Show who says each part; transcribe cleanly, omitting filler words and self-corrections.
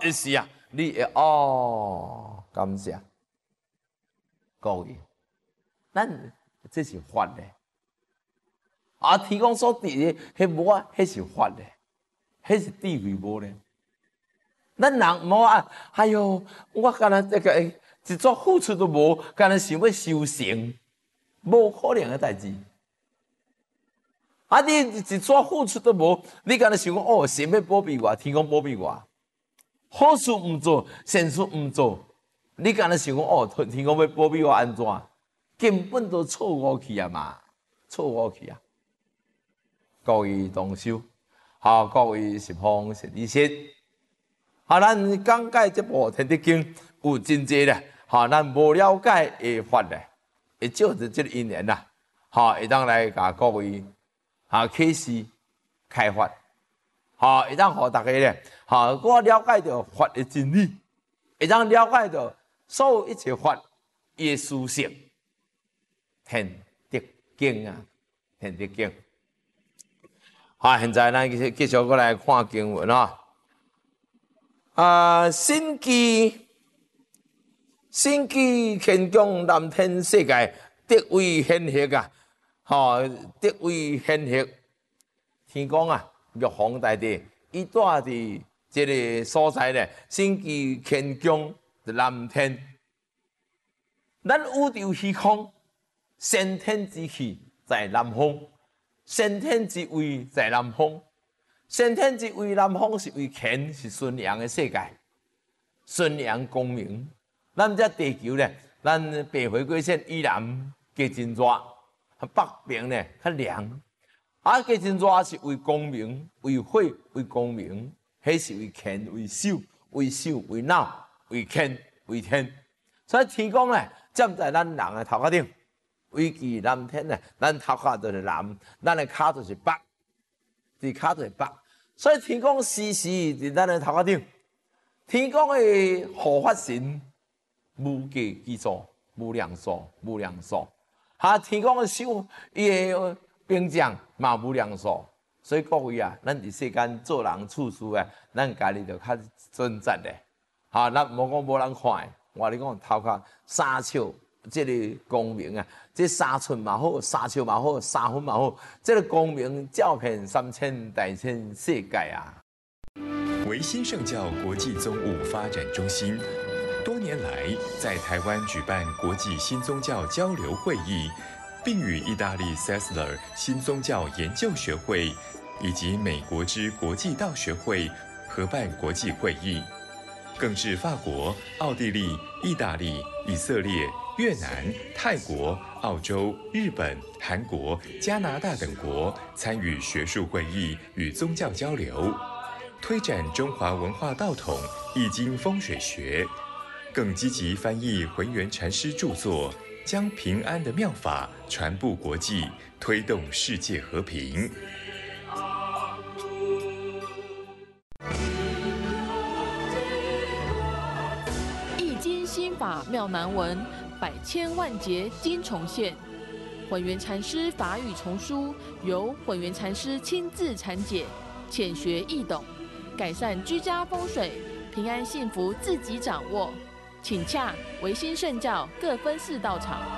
Speaker 1: 的时啊，你会感谢各位，咱这是法咧。啊，天公所伫的迄无啊，迄是法咧，迄是智慧无咧。咱人无啊，哎哟，我干那这个一撮付出都无，干那想要修成，无可能的代志。啊，你一撮付出都无，你干那想讲神要保庇我，天公保庇我，好事毋做，善事毋做，你干那想讲天公要保庇我安怎？根本都错误去啊嘛，错误去啊！各位同修，好，各位十方善知识。好，咱讲解这部《天地经》有真济咧，好，咱无了解的法咧，会借着这个因缘啦，好，会当来甲各位启示开发，好，会当互大家咧，好，我了解到法的真理，会当了解到所有一切法伊的殊胜，《天地经》啊，《天地经》。好，现在咱继续过来看经文啊。新机乾宫南天世界得为显赫啊！得为显赫。天公啊，玉皇大帝，伊住伫这个所在咧，新机乾宫的南天。咱宇宙虚空，先天之气在南方，先天之位在南方。先天之为南方是为乾，是顺阳的世界，顺阳光明。咱这地球咧，咱北回归线以南加真热，北边咧较凉。加真热是为光明，为火为光明，迄是为乾为守，为守为闹，为乾为天。所以天公咧，站在咱人的头壳顶，位居南天咧，咱头壳就是南，咱的骹就是北，伫骹就是北。所以天公时时伫咱的头壳顶，天公的护法神无计其数，无量数，无量数。天公的手，伊的兵将嘛无量数。所以各位啊，咱伫世间做人处事啊，咱家己就较尊责咧。咱无讲无人看的，我跟你讲头壳三尺。这个光明啊，这3寸嘛好，3尺嘛好，3分嘛好，这个光明照遍3000大千世界啊！
Speaker 2: 维新圣教国际宗务发展中心多年来在台湾举办国际新宗教交流会议，并与意大利 Sessler 新宗教研究学会以及美国之国际道学会合办国际会议，更至法国、奥地利、意大利、以色列、越南、泰国、澳洲、日本、韩国、加拿大等国参与学术会议与宗教交流，推展中华文化道统、易经风水学，更积极翻译浑元禅师著作，将平安的妙法传布国际，推动世界和平。
Speaker 3: 易经心法妙难文，百千万劫经重现。浑元禅师法语丛书由浑元禅师亲自阐解，浅学易懂，改善居家风水，平安幸福自己掌握。请洽维新圣教各分寺道场。